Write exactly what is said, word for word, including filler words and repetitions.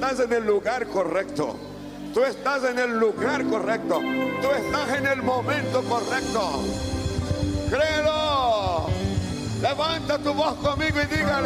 estás en el lugar correcto. Tú estás en el lugar correcto. Tú estás en el momento correcto. Créelo. Levanta tu voz conmigo y dígale.